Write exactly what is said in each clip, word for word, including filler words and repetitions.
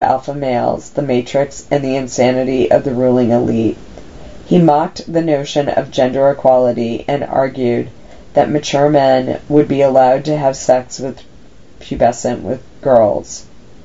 alpha males, the matrix, and the insanity of the ruling elite. He mocked the notion of gender equality and argued that mature men would be allowed to have sex with pubescent with girls.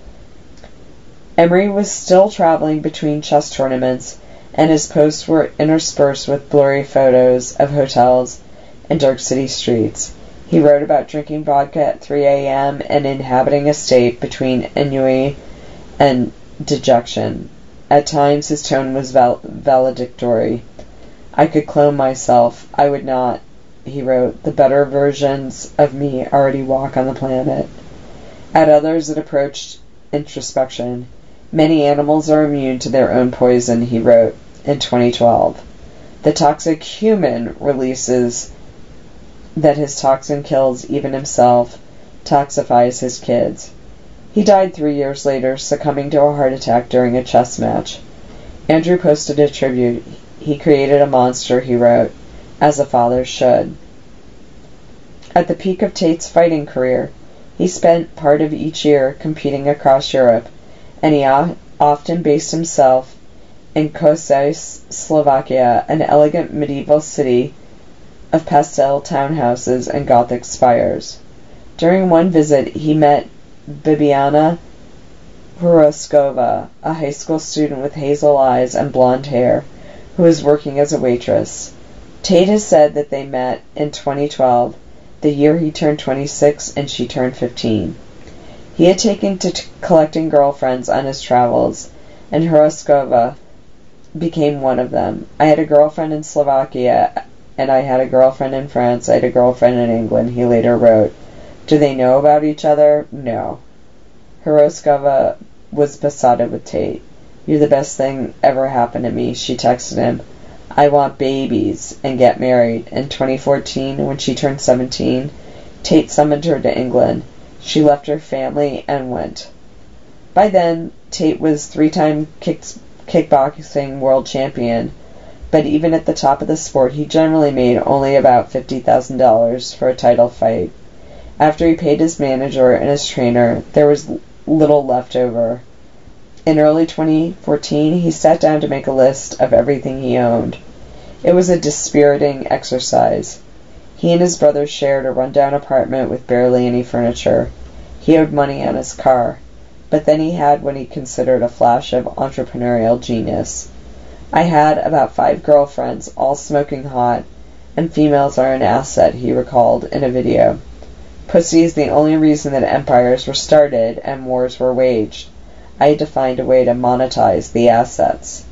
Emery was still traveling between chess tournaments, and his posts were interspersed with blurry photos of hotels and dark city streets. He wrote about drinking vodka at three a.m. and inhabiting a state between ennui and dejection. At times his tone was val- valedictory. "I could clone myself. I would not," he wrote. "The better versions of me already walk on the planet." At others it approached introspection. "Many animals are immune to their own poison," he wrote in twenty twelve. "The toxic human releases that his toxin kills even himself, toxifies his kids." He died three years later, succumbing to a heart attack during a chess match. Andrew posted a tribute. "He created a monster," he wrote, "as a father should." At the peak of Tate's fighting career, he spent part of each year competing across Europe, and he often based himself in Kosice, Slovakia, an elegant medieval city of pastel townhouses and Gothic spires. During one visit, he met Bibiana Horoskova, a high school student with hazel eyes and blonde hair, who was working as a waitress. Tate has said that they met in twenty twelve, the year he turned twenty-six and she turned fifteen. He had taken to t- collecting girlfriends on his travels, and Horoskova became one of them. "I had a girlfriend in Slovakia, and I had a girlfriend in France. I had a girlfriend in England," he later wrote. Do they know about each other? No. Horoskova was besotted with Tate. "You're the best thing ever happened to me," she texted him. "I want babies and get married." In twenty fourteen, when she turned seventeen, Tate summoned her to England. She left her family and went. By then, Tate was three-time kick- kickboxing world champion, but even at the top of the sport, he generally made only about fifty thousand dollars for a title fight. After he paid his manager and his trainer, there was little left over. In early twenty fourteen, he sat down to make a list of everything he owned. It was a dispiriting exercise. He and his brother shared a rundown apartment with barely any furniture. He owed money on his car, but then he had what he considered a flash of entrepreneurial genius. "I had about five girlfriends, all smoking hot, and females are an asset," he recalled in a video. "Pussy is the only reason that empires were started and wars were waged. I had to find a way to monetize the assets."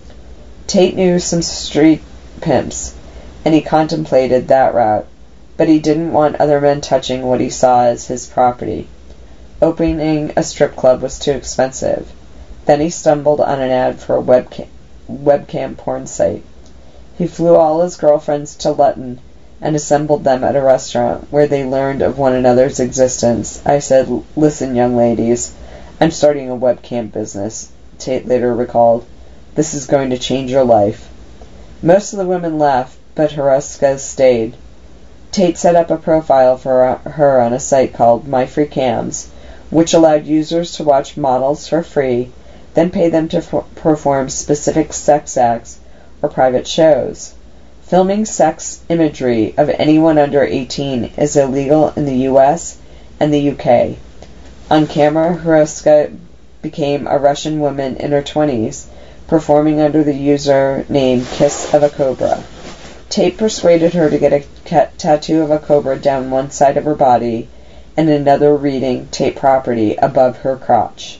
Tate knew some street pimps, and he contemplated that route, but he didn't want other men touching what he saw as his property. Opening a strip club was too expensive. Then he stumbled on an ad for a webcam, webcam porn site. He flew all his girlfriends to Luton and assembled them at a restaurant where they learned of one another's existence. "I said, 'Listen, young ladies, I'm starting a webcam business,'" Tate later recalled. "This is going to change your life." Most of the women left, but Horoskova stayed. Tate set up a profile for her on a site called My Free Cams, which allowed users to watch models for free, then pay them to f- perform specific sex acts or private shows. Filming sex imagery of anyone under eighteen is illegal in the U S and the U K. On camera, Horoskova became a Russian woman in her twenties, performing under the user name Kiss of a Cobra. Tate persuaded her to get a ca- tattoo of a cobra down one side of her body and another reading Tate Property above her crotch.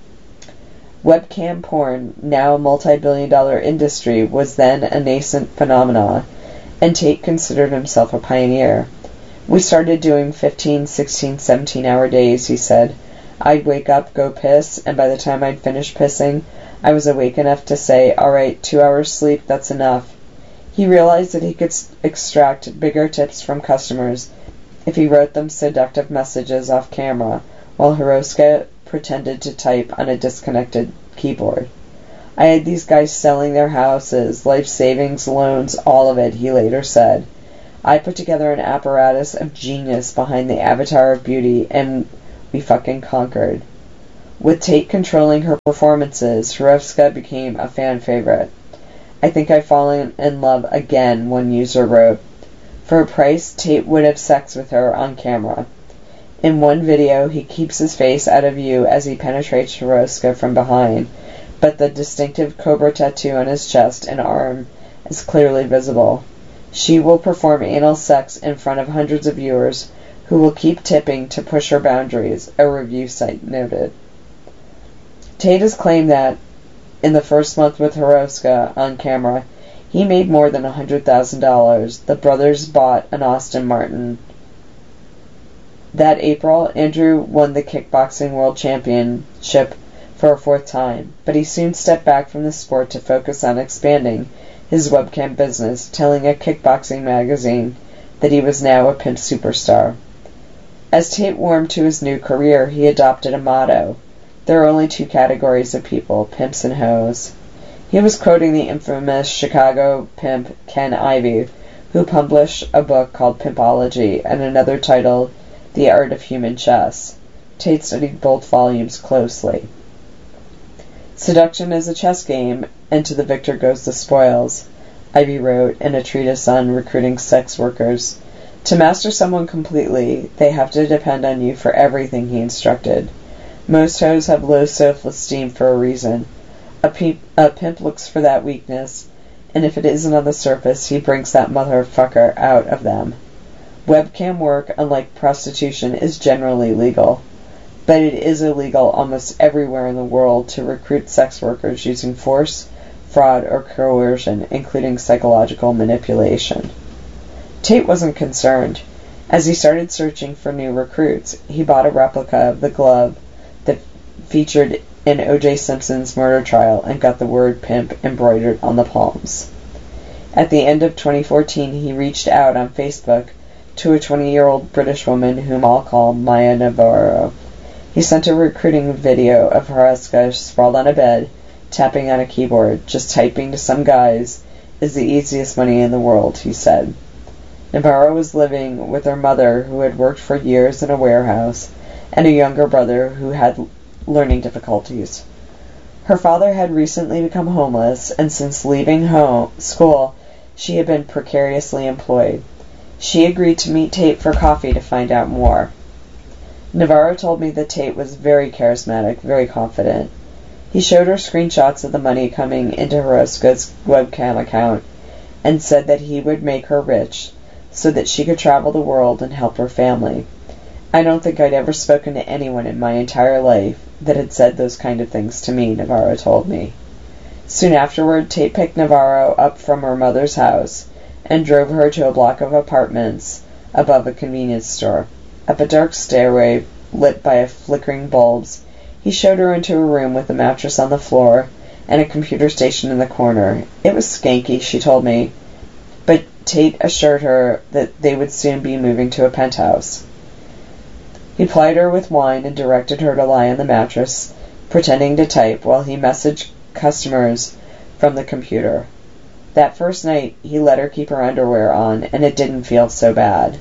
Webcam porn, now a multi-billion dollar industry, was then a nascent phenomenon, and Tate considered himself a pioneer. "We started doing fifteen, sixteen, seventeen hour days," he said. "I'd wake up, go piss, and by the time I'd finish pissing, I was awake enough to say, 'All right, two hours sleep, that's enough.'" He realized that he could extract bigger tips from customers if he wrote them seductive messages off camera, while Horoskova pretended to type on a disconnected keyboard. "I had these guys selling their houses, life savings, loans, all of it," he later said. "I put together an apparatus of genius behind the avatar of beauty, and we fucking conquered." With Tate controlling her performances, Horowska became a fan favorite. "I think I've fallen in love again," one user wrote. For a price, Tate would have sex with her on camera. In one video, he keeps his face out of view as he penetrates Horowska from behind, but the distinctive cobra tattoo on his chest and arm is clearly visible. She will perform anal sex in front of hundreds of viewers who will keep tipping to push her boundaries, a review site noted. Tate has claimed that, in the first month with Horowska on camera, he made more than one hundred thousand dollars. The brothers bought an Aston Martin. That April, Andrew won the kickboxing world championship for a fourth time, but he soon stepped back from the sport to focus on expanding his webcam business, telling a kickboxing magazine that he was now a pimp superstar. As Tate warmed to his new career, he adopted a motto: "There are only two categories of people, pimps and hoes." He was quoting the infamous Chicago pimp Ken Ivey, who published a book called Pimpology and another titled The Art of Human Chess. Tate studied both volumes closely. "Seduction is a chess game, and to the victor goes the spoils," Ivey wrote in a treatise on recruiting sex workers. "To master someone completely, they have to depend on you for everything," he instructed. "Most hoes have low self-esteem for a reason. A, pe- a pimp looks for that weakness, and if it isn't on the surface, he brings that motherfucker out of them." Webcam work, unlike prostitution, is generally legal, but it is illegal almost everywhere in the world to recruit sex workers using force, fraud, or coercion, including psychological manipulation. Tate wasn't concerned. As he started searching for new recruits, he bought a replica of the glove that featured in O J Simpson's murder trial and got the word pimp embroidered on the palms. At the end of twenty fourteen, he reached out on Facebook to a twenty-year-old British woman whom I'll call Maya Navarro. He sent a recruiting video of Horowska sprawled on a bed, tapping on a keyboard. "Just typing to some guys is the easiest money in the world," he said. Navarro was living with her mother, who had worked for years in a warehouse, and a younger brother who had learning difficulties. Her father had recently become homeless, and since leaving home school, she had been precariously employed. She agreed to meet Tate for coffee to find out more. Navarro told me that Tate was very charismatic, very confident. He showed her screenshots of the money coming into Horowska's webcam account and said that he would make her rich so that she could travel the world and help her family. "I don't think I'd ever spoken to anyone in my entire life that had said those kind of things to me," Navarro told me. Soon afterward, Tate picked Navarro up from her mother's house and drove her to a block of apartments above a convenience store. Up a dark stairway lit by flickering bulbs, he showed her into a room with a mattress on the floor and a computer station in the corner. It was skanky, she told me, but Tate assured her that they would soon be moving to a penthouse. He plied her with wine and directed her to lie on the mattress, pretending to type while he messaged customers from the computer. That first night, he let her keep her underwear on, and it didn't feel so bad.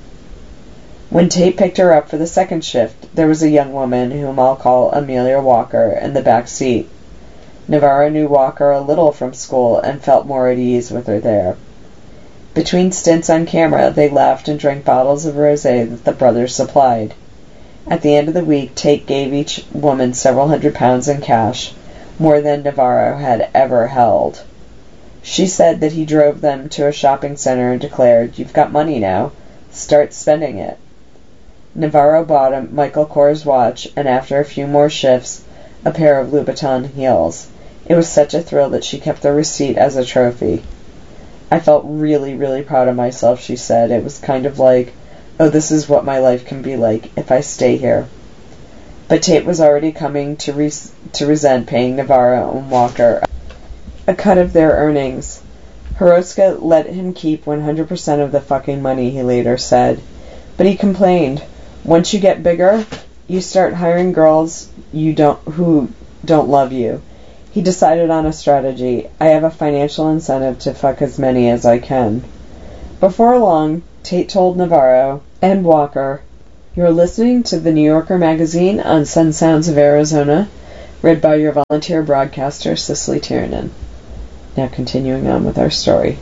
When Tate picked her up for the second shift, there was a young woman, whom I'll call Amelia Walker, in the back seat. Navarro knew Walker a little from school and felt more at ease with her there. Between stints on camera, they laughed and drank bottles of rosé that the brothers supplied. At the end of the week, Tate gave each woman several hundred pounds in cash, more than Navarro had ever held. She said that he drove them to a shopping center and declared, "You've got money now. Start spending it." Navarro bought a Michael Kors watch, and after a few more shifts, a pair of Louboutin heels. It was such a thrill that she kept the receipt as a trophy. "I felt really, really proud of myself," she said. "It was kind of like, oh, this is what my life can be like if I stay here." But Tate was already coming to, res- to resent paying Navarro and Walker a cut of their earnings. Horowska let him keep one hundred percent of the fucking money, he later said. But he complained, "Once you get bigger, you start hiring girls you don't who don't love you." He decided on a strategy. "I have a financial incentive to fuck as many as I can." Before long, Tate told Navarro and Walker You're listening to the New Yorker magazine on Sun Sounds of Arizona, read by your volunteer broadcaster, Cicely Tiernan. Now continuing on with our story.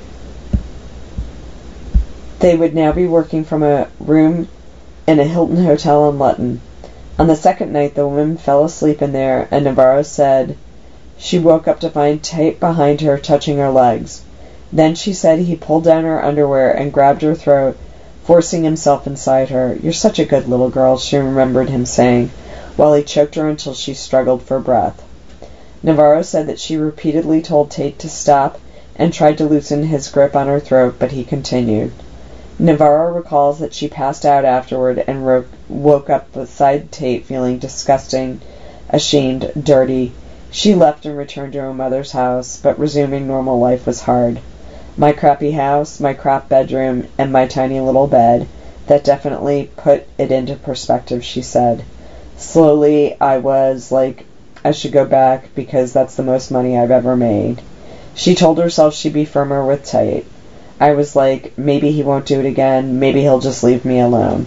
They would now be working from a room in a Hilton hotel in Lutton. On the second night, the woman fell asleep in there, and Navarro said she woke up to find Tate behind her, touching her legs. Then she said he pulled down her underwear and grabbed her throat, forcing himself inside her. "You're such a good little girl," she remembered him saying, while he choked her until she struggled for breath. Navarro said that she repeatedly told Tate to stop and tried to loosen his grip on her throat, but he continued. Navarro recalls that she passed out afterward and ro- woke up beside Tate feeling disgusting, ashamed, dirty. She left and returned to her mother's house, but resuming normal life was hard. "My crappy house, my crap bedroom, and my tiny little bed, that definitely put it into perspective," she said. "Slowly, I was like, I should go back because that's the most money I've ever made." She told herself she'd be firmer with Tate. "I was like, maybe he won't do it again, maybe he'll just leave me alone."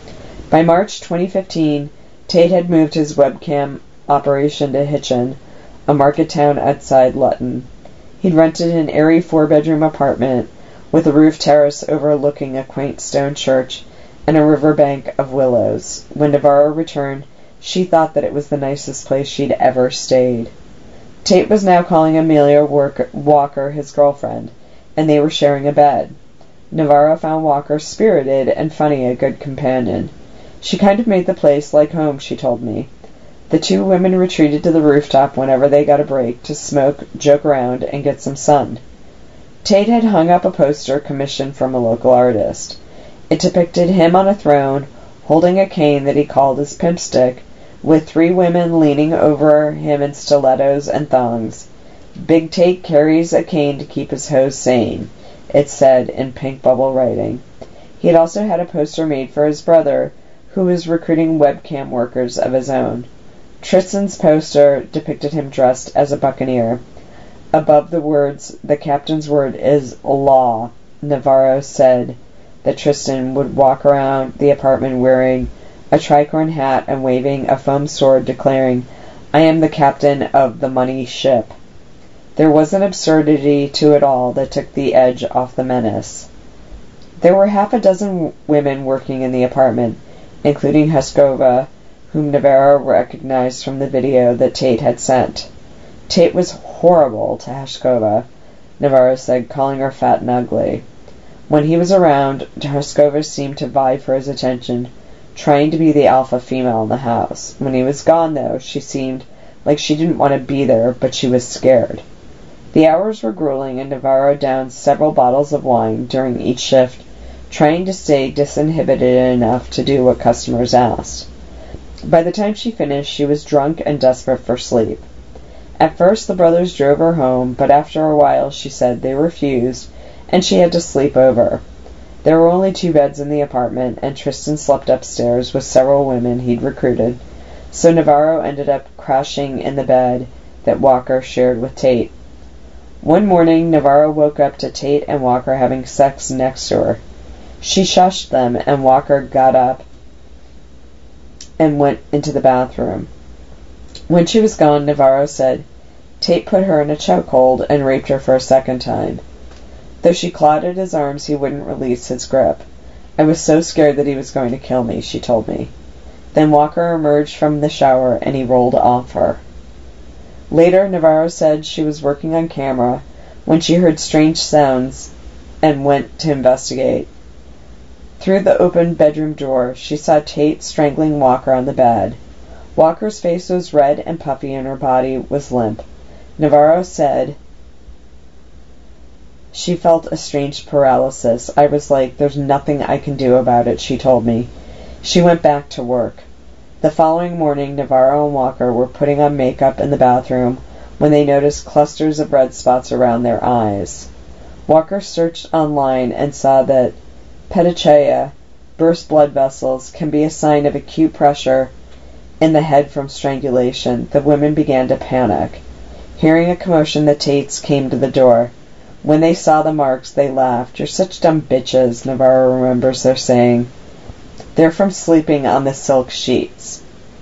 By March twenty fifteen, Tate had moved his webcam operation to Hitchin, a market town outside Lutton. He'd rented an airy four-bedroom apartment with a roof terrace overlooking a quaint stone church and a riverbank of willows. When Navarro returned, she thought that it was the nicest place she'd ever stayed. Tate was now calling Amelia Walker his girlfriend, and they were sharing a bed. Navarro found Walker spirited and funny, a good companion. "She kind of made the place like home," she told me. The two women retreated to the rooftop whenever they got a break to smoke, joke around, and get some sun. Tate had hung up a poster commissioned from a local artist. It depicted him on a throne, holding a cane that he called his pimp stick, with three women leaning over him in stilettos and thongs. "Big Tate carries a cane to keep his hoes sane," it said in pink bubble writing. He had also had a poster made for his brother, who was recruiting webcam workers of his own. Tristan's poster depicted him dressed as a buccaneer. Above the words, "The captain's word is law," Navarro said that Tristan would walk around the apartment wearing a tricorn hat and waving a foam sword, declaring, "I am the captain of the money ship." There was an absurdity to it all that took the edge off the menace. There were half a dozen women working in the apartment, including Haskova, whom Navarro recognized from the video that Tate had sent. Tate was horrible to Haskova, Navarro said, calling her fat and ugly. When he was around, Haskova seemed to vie for his attention, trying to be the alpha female in the house. When he was gone, though, she seemed like she didn't want to be there, but she was scared. The hours were grueling, and Navarro downed several bottles of wine during each shift, trying to stay disinhibited enough to do what customers asked. By the time she finished, she was drunk and desperate for sleep. At first, the brothers drove her home, but after a while, she said, they refused, and she had to sleep over. There were only two beds in the apartment, and Tristan slept upstairs with several women he'd recruited, so Navarro ended up crashing in the bed that Walker shared with Tate. One morning, Navarro woke up to Tate and Walker having sex next to her. She shushed them, and Walker got up and went into the bathroom. When she was gone, Navarro said, Tate put her in a chokehold and raped her for a second time. Though she clawed at his arms, he wouldn't release his grip. "I was so scared that he was going to kill me," she told me. Then Walker emerged from the shower and he rolled off her. Later, Navarro said she was working on camera when she heard strange sounds and went to investigate. Through the open bedroom door, she saw Tate strangling Walker on the bed. Walker's face was red and puffy and her body was limp. Navarro said she felt a strange paralysis. "I was like, there's nothing I can do about it," she told me. She went back to work. The following morning, Navarro and Walker were putting on makeup in the bathroom when they noticed clusters of red spots around their eyes. Walker searched online and saw that petechia, burst blood vessels, can be a sign of acute pressure in the head from strangulation. The women began to panic. Hearing a commotion, the Tates came to the door. When they saw the marks, they laughed. "You're such dumb bitches," Navarro remembers their saying. They're from sleeping on the silk sheets.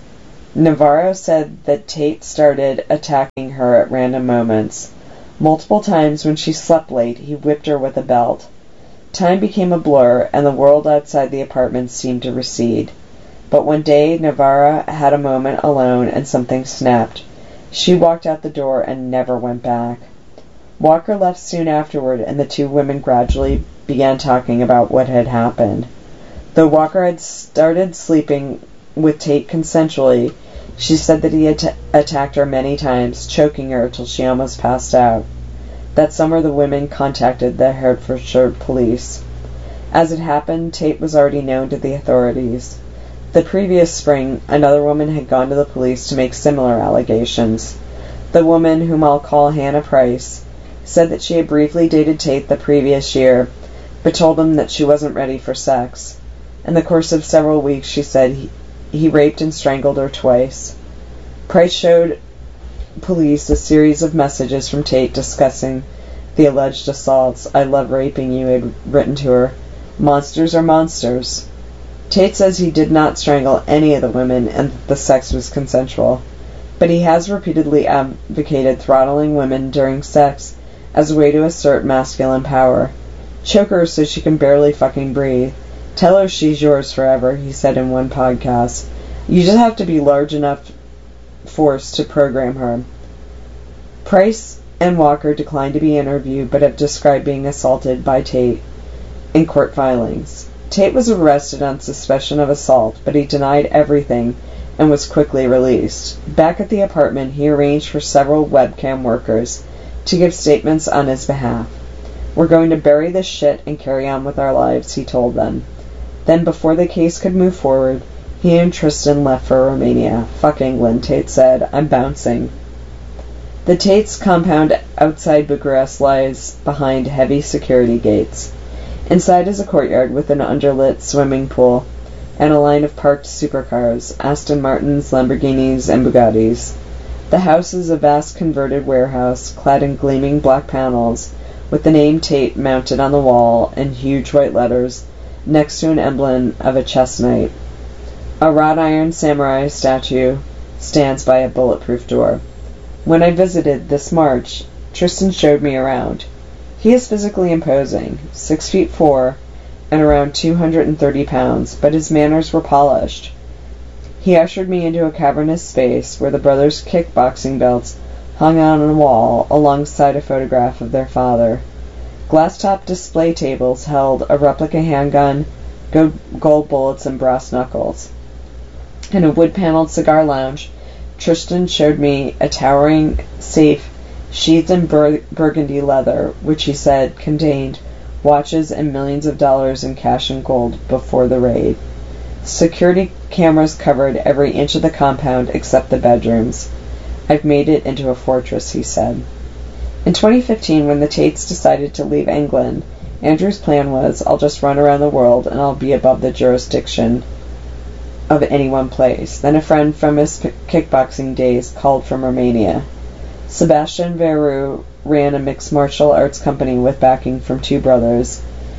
Navarro said that Tate started attacking her at random moments. Multiple times when she slept late, he whipped her with a belt. Time became a blur, and the world outside the apartment seemed to recede. But one day, Navarro had a moment alone, and something snapped. She walked out the door and never went back. Walker left soon afterward, and the two women gradually began talking about what had happened. Though Walker had started sleeping with Tate consensually, she said that he had t- attacked her many times, choking her till she almost passed out. That summer the women contacted the Hertfordshire police. As it happened, Tate was already known to the authorities. The previous spring, another woman had gone to the police to make similar allegations. The woman, whom I'll call Hannah Price, said that she had briefly dated Tate the previous year, but told him that she wasn't ready for sex. In the course of several weeks, she said he, he raped and strangled her twice. Price showed police a series of messages from Tate discussing the alleged assaults. "I love raping you," had written to her. "Monsters are monsters." Tate says he did not strangle any of the women and that the sex was consensual, but he has repeatedly advocated throttling women during sex as a way to assert masculine power. "Choke her so she can barely fucking breathe. Tell her she's yours forever," he said in one podcast. "You just have to be large enough force to program her." Price and Walker declined to be interviewed, but have described being assaulted by Tate in court filings. Tate was arrested on suspicion of assault, but he denied everything and was quickly released. Back at the apartment, he arranged for several webcam workers to give statements on his behalf. "We're going to bury this shit and carry on with our lives," he told them. Then, before the case could move forward, he and Tristan left for Romania. "Fuck England," Tate said. "I'm bouncing." The Tate's compound outside Bucharest lies behind heavy security gates. Inside is a courtyard with an underlit swimming pool and a line of parked supercars, Aston Martins, Lamborghinis, and Bugattis. The house is a vast converted warehouse, clad in gleaming black panels, with the name Tate mounted on the wall in huge white letters next to an emblem of a chess knight. A wrought iron samurai statue stands by a bulletproof door. When I visited this March, Tristan showed me around. He is physically imposing, six feet four and around two hundred thirty pounds, but his manners were polished. He ushered me into a cavernous space where the brothers' kickboxing belts hung on a wall alongside a photograph of their father. Glass-topped display tables held a replica handgun, gold bullets, and brass knuckles. In a wood-paneled cigar lounge, Tristan showed me a towering safe sheathed in bur- burgundy leather, which he said contained watches and millions of dollars in cash and gold before the raid. Security cameras covered every inch of the compound except the bedrooms. "I've made it into a fortress," he said. In twenty fifteen, when the Tates decided to leave England, Andrew's plan was, "I'll just run around the world and I'll be above the jurisdiction of any one place." Then a friend from his kickboxing days called from Romania. Sebastian Veru ran a mixed martial arts company with backing from two brothers,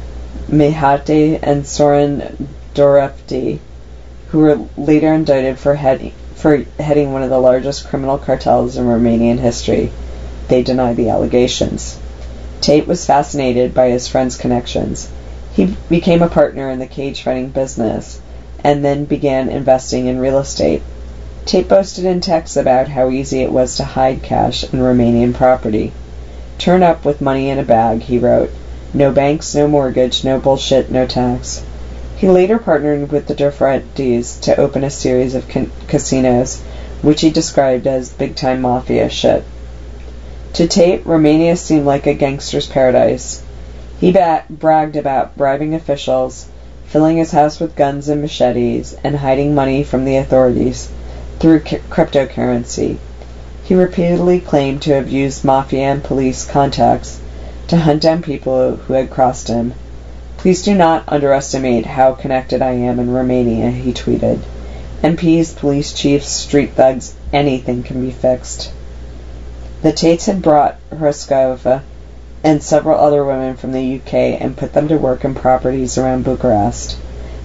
Mihate and Sorin Dorefti, who were later indicted for, head, for heading one of the largest criminal cartels in Romanian history. They denied the allegations. Tate was fascinated by his friend's connections. He became a partner in the cage fighting business and then began investing in real estate. Tate boasted in texts about how easy it was to hide cash in Romanian property. "Turn up with money in a bag," he wrote. "No banks, no mortgage, no bullshit, no tax." He later partnered with the Doreftis to open a series of ca- casinos, which he described as big-time mafia shit. To Tate, Romania seemed like a gangster's paradise. He ba- bragged about bribing officials, filling his house with guns and machetes, and hiding money from the authorities through c- cryptocurrency. He repeatedly claimed to have used mafia and police contacts to hunt down people who had crossed him. "Please do not underestimate how connected I am in Romania," he tweeted. "M Ps, police chiefs, street thugs, anything can be fixed." The Tates had brought Hruskova and several other women from the U K and put them to work in properties around Bucharest.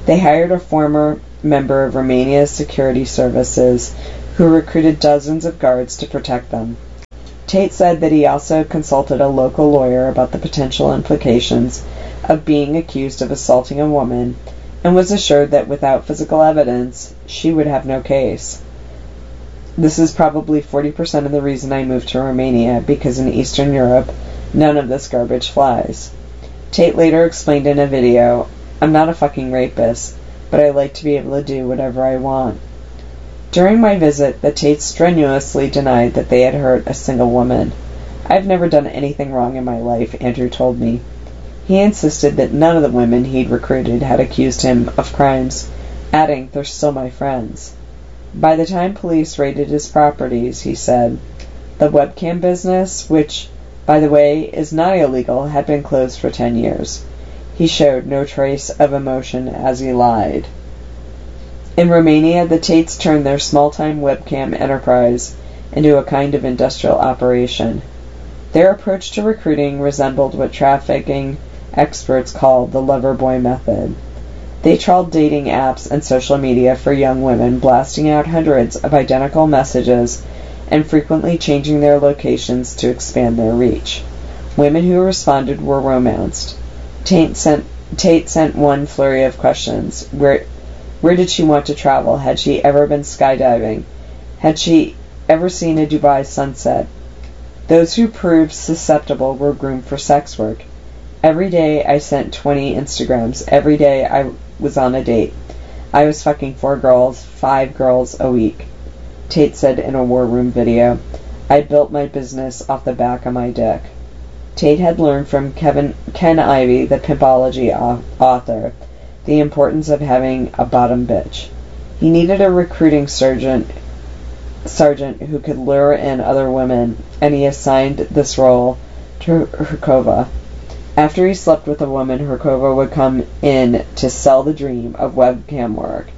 They hired a former member of Romania's security services who recruited dozens of guards to protect them. Tate said that he also consulted a local lawyer about the potential implications of being accused of assaulting a woman and was assured that without physical evidence, she would have no case. This is probably forty percent of the reason I moved to Romania, because in Eastern Europe, none of this garbage flies. Tate later explained in a video, "I'm not a fucking rapist, but I like to be able to do whatever I want." During my visit, the Tates strenuously denied that they had hurt a single woman. "I've never done anything wrong in my life," Andrew told me. He insisted that none of the women he'd recruited had accused him of crimes, adding, "They're still my friends." By the time police raided his properties, he said, the webcam business, which, by the way, is not illegal, had been closed for ten years. He showed no trace of emotion as he lied. In Romania, the Tates turned their small-time webcam enterprise into a kind of industrial operation. Their approach to recruiting resembled what trafficking experts call the lover boy method. They trawled dating apps and social media for young women, blasting out hundreds of identical messages and frequently changing their locations to expand their reach. Women who responded were romanced. Tate sent, Tate sent one flurry of questions. Where Where did she want to travel? Had she ever been skydiving? Had she ever seen a Dubai sunset? Those who proved susceptible were groomed for sex work. Every day I sent twenty Instagrams. Every day I was on a date. I was fucking four girls, five girls a week. Tate said in a War Room video, "I built my business off the back of my dick." Tate had learned from Kevin, Ken Ivey, the Pimpology author, the importance of having a bottom bitch. He needed a recruiting sergeant, sergeant who could lure in other women, and he assigned this role to Hrkova. After he slept with a woman, Hrkova would come in to sell the dream of webcam work.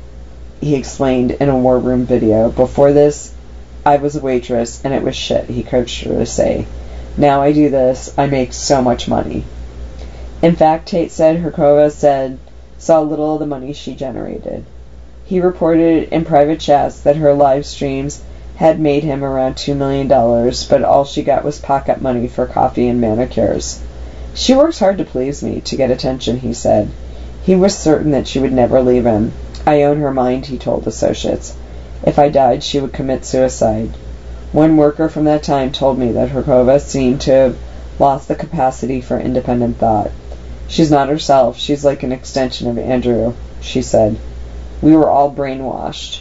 He explained in a War Room video, "Before this, I was a waitress, and it was shit," he coached her to say. "Now I do this, I make so much money." In fact, Tate said Hrkova said saw little of the money she generated. He reported in private chats that her live streams had made him around two million dollars, but all she got was pocket money for coffee and manicures. "She works hard to please me, to get attention," he said. He was certain that she would never leave him. "I own her mind," he told associates. "If I died, she would commit suicide." One worker from that time told me that Hrkova seemed to have lost the capacity for independent thought. "She's not herself. She's like an extension of Andrew," she said. "We were all brainwashed."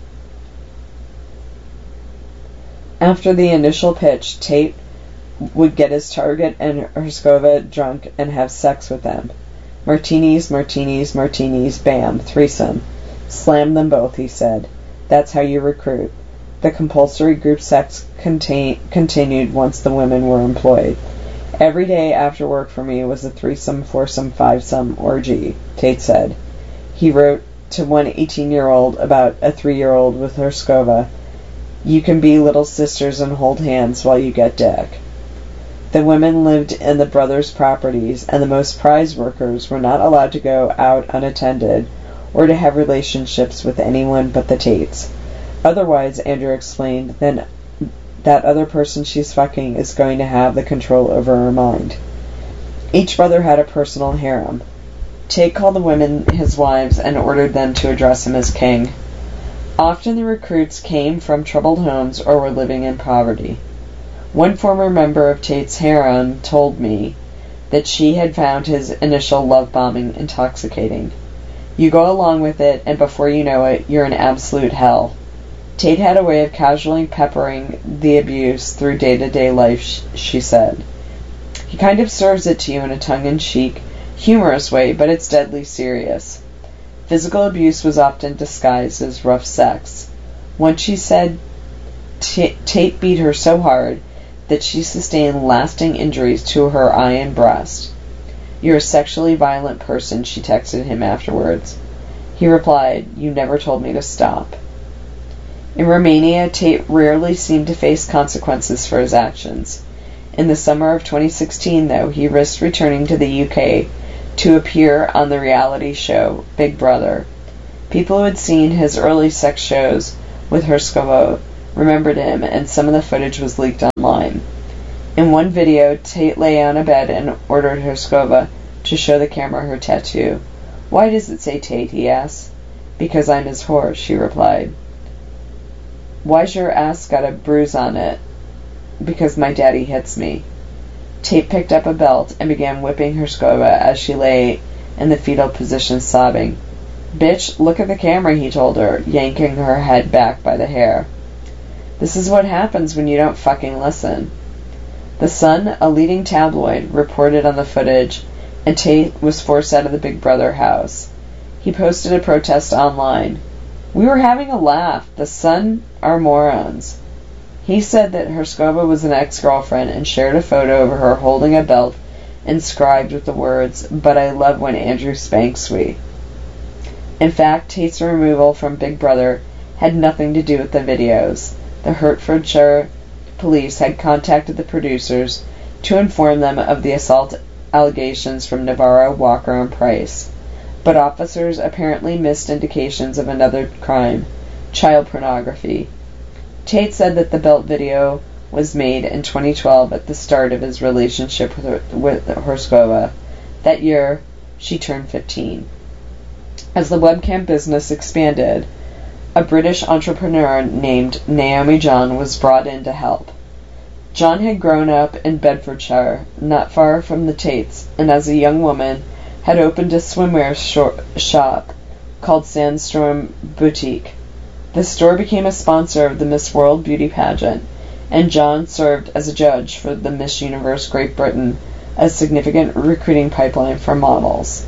After the initial pitch, Tate would get his target and Hrkova drunk and have sex with them. Martinis, martinis, martinis, bam, threesome. "Slam them both," he said. "That's how you recruit." The compulsory group sex contain- continued once the women were employed. "Every day after work for me was a threesome, foursome, fivesome orgy," Tate said. He wrote to one eighteen-year-old about a three-year-old with Hrkova, "You can be little sisters and hold hands while you get dick." The women lived in the brothers' properties, and the most prized workers were not allowed to go out unattended or to have relationships with anyone but the Tates. Otherwise, Andrew explained, then that other person she's fucking is going to have the control over her mind. Each brother had a personal harem. Tate called the women his wives and ordered them to address him as king. Often the recruits came from troubled homes or were living in poverty. One former member of Tate's harem told me that she had found his initial love bombing intoxicating. You go along with it, and before you know it, you're in absolute hell. Tate had a way of casually peppering the abuse through day-to-day life, she said. He kind of serves it to you in a tongue-in-cheek, humorous way, but it's deadly serious. Physical abuse was often disguised as rough sex. Once she said T- Tate beat her so hard that she sustained lasting injuries to her eye and breast. "You're a sexually violent person," she texted him afterwards. He replied, "You never told me to stop." In Romania, Tate rarely seemed to face consequences for his actions. In the summer of twenty sixteen, though, he risked returning to the U K to appear on the reality show Big Brother. People who had seen his early sex shows with Herskova remembered him, and some of the footage was leaked online. In one video, Tate lay on a bed and ordered Herskova to show the camera her tattoo. "Why does it say Tate?" he asked. "Because I'm his whore," she replied. "Why's your ass got a bruise on it?" "Because my daddy hits me." Tate picked up a belt and began whipping Herskova as she lay in the fetal position sobbing. "Bitch, look at the camera," he told her, yanking her head back by the hair. "This is what happens when you don't fucking listen." The Sun, a leading tabloid, reported on the footage, and Tate was forced out of the Big Brother house. He posted a protest online. "We were having a laugh. The Sun are morons." He said that Herskova was an ex-girlfriend and shared a photo of her holding a belt inscribed with the words, "But I love when Andrew spanks we." In fact, Tate's removal from Big Brother had nothing to do with the videos. The Hertfordshire police had contacted the producers to inform them of the assault allegations from Navarro, Walker, and Price. But officers apparently missed indications of another crime, child pornography. Tate said that the belt video was made in twenty twelve at the start of his relationship with, with Herskova. That year, she turned fifteen. As the webcam business expanded, a British entrepreneur named Naomi John was brought in to help. John had grown up in Bedfordshire, not far from the Tates, and as a young woman had opened a swimwear shop called Sandstorm Boutique. The store became a sponsor of the Miss World beauty pageant, and John served as a judge for the Miss Universe Great Britain, a significant recruiting pipeline for models.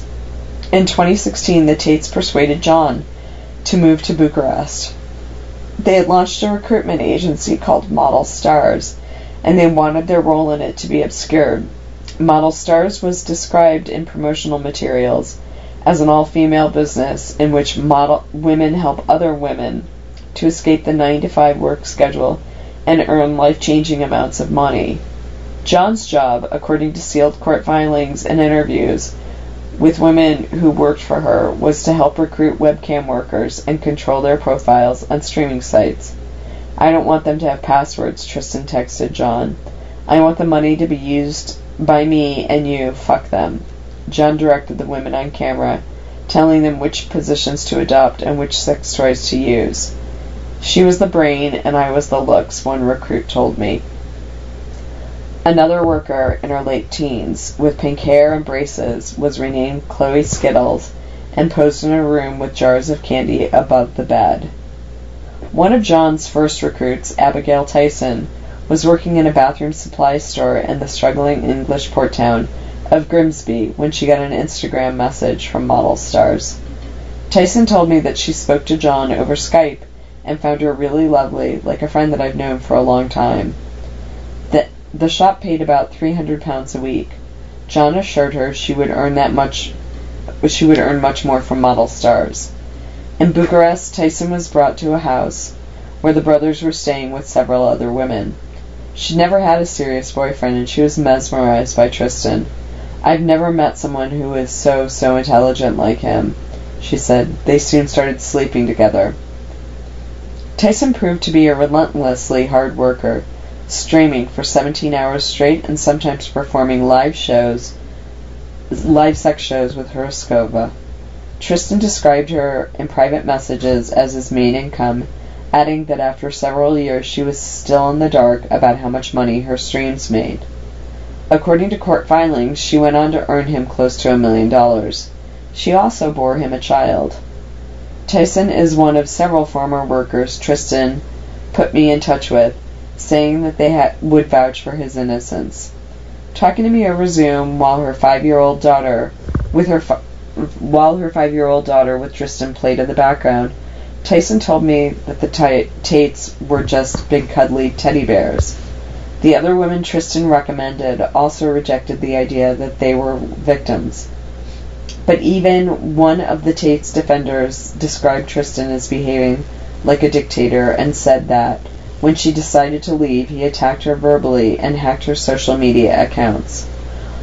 In twenty sixteen, the Tates persuaded John to move to Bucharest. They had launched a recruitment agency called Model Stars, and they wanted their role in it to be obscured. Model Stars was described in promotional materials as an all-female business in which model women help other women to escape the nine to five work schedule and earn life-changing amounts of money. John's job, according to sealed court filings and interviews with women who worked for her, was to help recruit webcam workers and control their profiles on streaming sites. "I don't want them to have passwords," Tristan texted John. "I want the money to be used by me and you. Fuck them." John directed the women on camera, telling them which positions to adopt and which sex toys to use. "She was the brain and I was the looks," one recruit told me. Another worker in her late teens, with pink hair and braces, was renamed Chloe Skittles and posed in a room with jars of candy above the bed. One of John's first recruits, Abigail Tyson, was working in a bathroom supply store in the struggling English port town of Grimsby when she got an Instagram message from Model Stars. Tyson told me that she spoke to John over Skype and found her really lovely, like a friend that I've known for a long time. The, the shop paid about three hundred pounds a week. John assured her she would earn that much she would earn much more from Model Stars. In Bucharest, Tyson was brought to a house where the brothers were staying with several other women. She'd never had a serious boyfriend, and she was mesmerized by Tristan. "I've never met someone who is so, so intelligent like him," she said. They soon started sleeping together. Tyson proved to be a relentlessly hard worker, streaming for seventeen hours straight and sometimes performing live shows, live sex shows with Herskova. Tristan described her in private messages as his main income, adding that after several years she was still in the dark about how much money her streams made. According to court filings, she went on to earn him close to a million dollars. She also bore him a child. Tyson is one of several former workers Tristan put me in touch with, saying that they ha- would vouch for his innocence. Talking to me over Zoom while her five-year-old daughter, with her fi- while her five-year-old daughter with Tristan played in the background, Tyson told me that the t- Tates were just big cuddly teddy bears. The other women Tristan recommended also rejected the idea that they were victims. But even one of the Tates' defenders described Tristan as behaving like a dictator and said that, when she decided to leave, he attacked her verbally and hacked her social media accounts.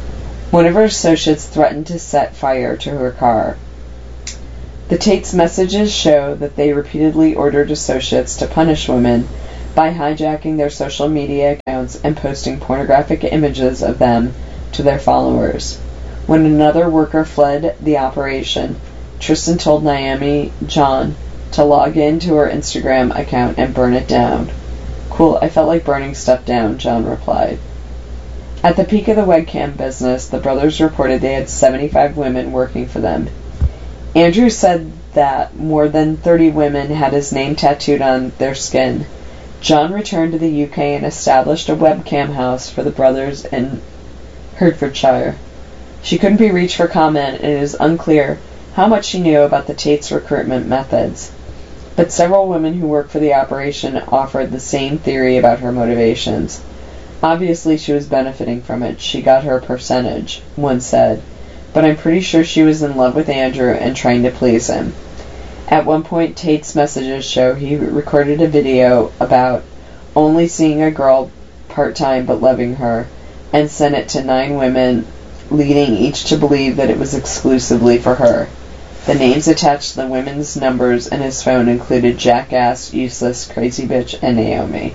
One of her associates threatened to set fire to her car. The Tate's messages show that they repeatedly ordered associates to punish women by hijacking their social media accounts and posting pornographic images of them to their followers. When another worker fled the operation, Tristan told Naomi John to log in to her Instagram account and burn it down. Cool, I felt like burning stuff down, John replied. At the peak of the webcam business, the brothers reported they had seventy-five women working for them. Andrew said that more than thirty women had his name tattooed on their skin. John returned to the U K and established a webcam house for the brothers in Hertfordshire. She couldn't be reached for comment, and it is unclear how much she knew about the Tate's recruitment methods. But several women who worked for the operation offered the same theory about her motivations. Obviously she was benefiting from it. She got her percentage, one said. But I'm pretty sure she was in love with Andrew and trying to please him. At one point, Tate's messages show he recorded a video about only seeing a girl part-time but loving her, and sent it to nine women, leading each to believe that it was exclusively for her. The names attached to the women's numbers in his phone included Jackass, Useless, Crazy Bitch, and Naomi.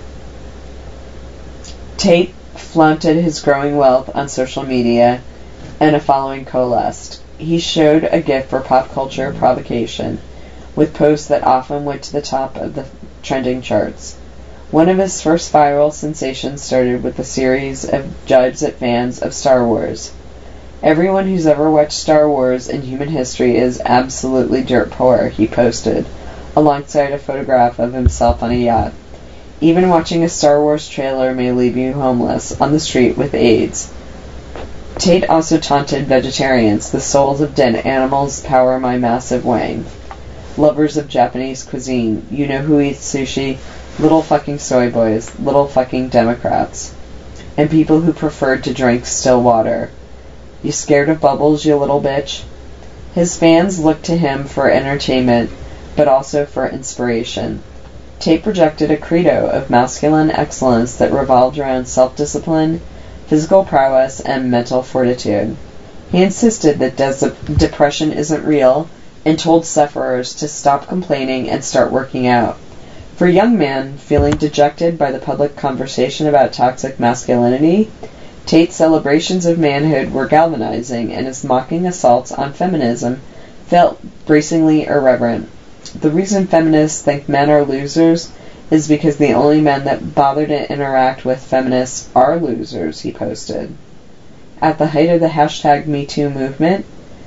Tate flaunted his growing wealth on social media, and a following coalesced. He showed a gift for pop culture provocation, with posts that often went to the top of the trending charts. One of his first viral sensations started with a series of jibes at fans of Star Wars. Everyone who's ever watched Star Wars in human history is absolutely dirt poor, he posted, alongside a photograph of himself on a yacht. Even watching a Star Wars trailer may leave you homeless on the street with AIDS. Tate also taunted vegetarians. The souls of dead animals power my massive wang. Lovers of Japanese cuisine. You know who eats sushi? Little fucking soy boys. Little fucking Democrats. And people who preferred to drink still water. You scared of bubbles, you little bitch? His fans looked to him for entertainment, but also for inspiration. Tate projected a credo of masculine excellence that revolved around self-discipline, physical prowess, and mental fortitude. He insisted that des- depression isn't real, and told sufferers to stop complaining and start working out. For a young man feeling dejected by the public conversation about toxic masculinity, Tate's celebrations of manhood were galvanizing, and his mocking assaults on feminism felt bracingly irreverent. The reason feminists think men are losers is because the only men that bother to interact with feminists are losers, he posted. At the height of the hashtag MeToo movement,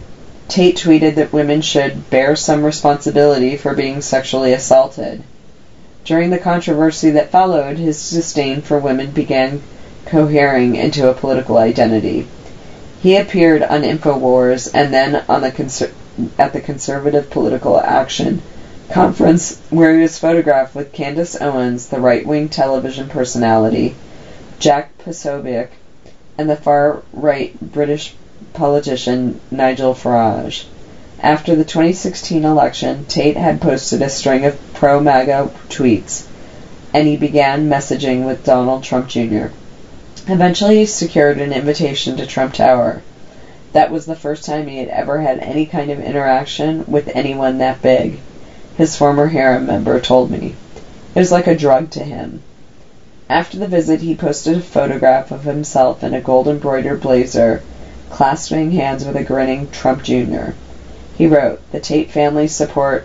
Tate tweeted that women should bear some responsibility for being sexually assaulted. During the controversy that followed, his disdain for women began cohering into a political identity. He appeared on InfoWars and then on the conser- at the Conservative Political Action Conference, where he was photographed with Candace Owens, the right-wing television personality, Jack Posobiec, and the far-right British politician Nigel Farage. After the twenty sixteen election, Tate had posted a string of pro-MAGA tweets, and he began messaging with Donald Trump Junior Eventually, he secured an invitation to Trump Tower. That was the first time he had ever had any kind of interaction with anyone that big, his former harem member told me. It was like a drug to him. After the visit, he posted a photograph of himself in a gold-embroidered blazer, clasping hands with a grinning Trump Junior He wrote, "The Tate family support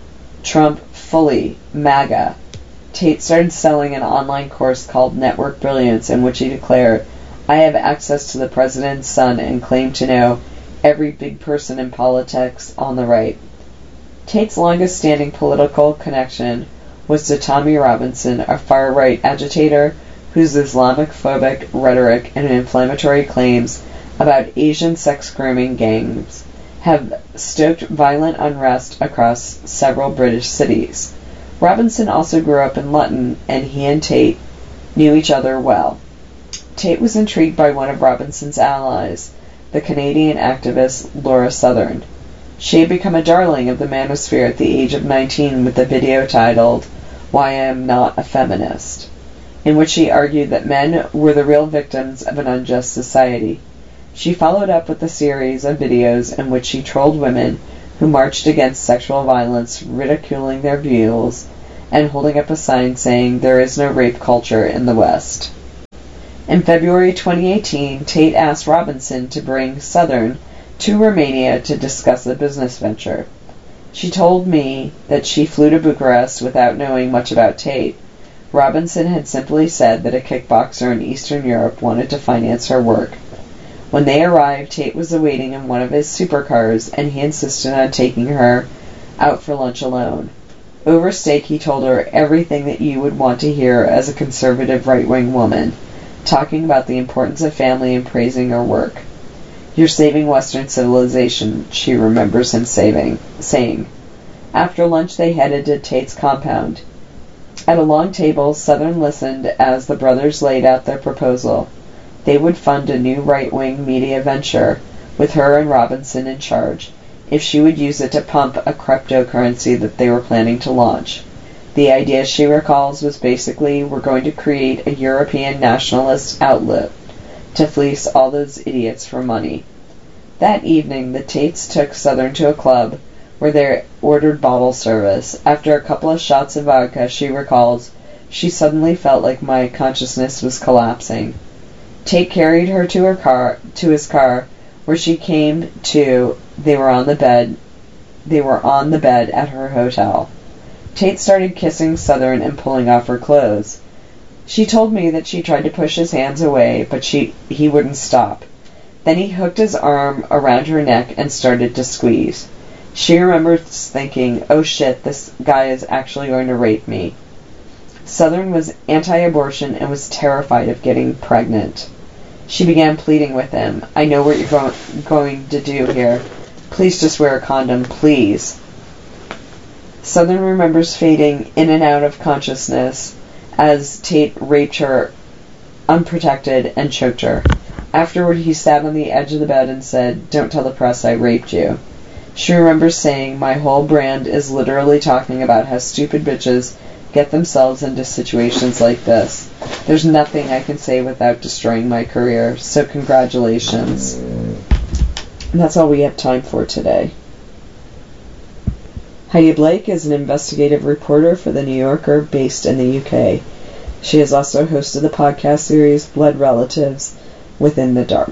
Trump fully, MAGA." Tate started selling an online course called Network Brilliance, in which he declared, "I have access to the president's son and claim to know every big person in politics on the right." Tate's longest-standing political connection was to Tommy Robinson, a far-right agitator whose Islamophobic rhetoric and inflammatory claims about Asian sex grooming gangs have stoked violent unrest across several British cities. Robinson also grew up in Luton, and he and Tate knew each other well. Tate was intrigued by one of Robinson's allies, the Canadian activist Laura Southern. She had become a darling of the manosphere at the age of nineteen with a video titled "Why I Am Not a Feminist," in which she argued that men were the real victims of an unjust society. She followed up with a series of videos in which she trolled women who marched against sexual violence, ridiculing their views, and holding up a sign saying there is no rape culture in the West. In February twenty eighteen, Tate asked Robinson to bring Southern to Romania to discuss a business venture. She told me that she flew to Bucharest without knowing much about Tate. Robinson had simply said that a kickboxer in Eastern Europe wanted to finance her work. When they arrived, Tate was awaiting in one of his supercars, and he insisted on taking her out for lunch alone. Over steak, he told her everything that you would want to hear as a conservative right-wing woman, talking about the importance of family and praising her work. "You're saving Western civilization," she remembers him saving, saying. After lunch, they headed to Tate's compound. At a long table, Southern listened as the brothers laid out their proposal. They would fund a new right-wing media venture, with her and Robinson in charge, if she would use it to pump a cryptocurrency that they were planning to launch. The idea, she recalls, was basically, we're going to create a European nationalist outlet to fleece all those idiots for money. That evening, the Tates took Southern to a club where they ordered bottle service. After a couple of shots of vodka, she recalls, she suddenly felt like my consciousness was collapsing. Tate carried her to her car, to his car, where she came to. They were on the bed. They were on the bed at her hotel. Tate started kissing Southern and pulling off her clothes. She told me that she tried to push his hands away, but she he wouldn't stop. Then he hooked his arm around her neck and started to squeeze. She remembers thinking, oh shit, this guy is actually going to rape me. Southern was anti-abortion and was terrified of getting pregnant. She began pleading with him. I know what you're go- going to do here. Please just wear a condom, please. Southern remembers fading in and out of consciousness as Tate raped her unprotected and choked her. Afterward, he sat on the edge of the bed and said, don't tell the press I raped you. She remembers saying, my whole brand is literally talking about how stupid bitches get themselves into situations like this. There's nothing I can say without destroying my career, so congratulations. And that's all we have time for today. Heidi Blake is an investigative reporter for The New Yorker based in the U K. She has also hosted the podcast series Blood Relatives Within the Dark.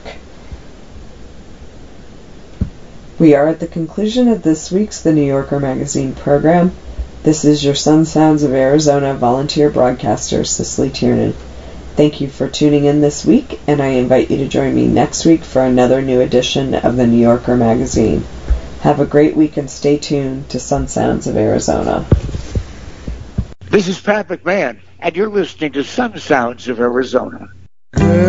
We are at the conclusion of this week's The New Yorker magazine program. This is your Sun Sounds of Arizona volunteer broadcaster, Cicely Tiernan. Thank you for tuning in this week, and I invite you to join me next week for another new edition of The New Yorker magazine. Have a great week and stay tuned to Sun Sounds of Arizona. This is Pat McMahon, and you're listening to Sun Sounds of Arizona.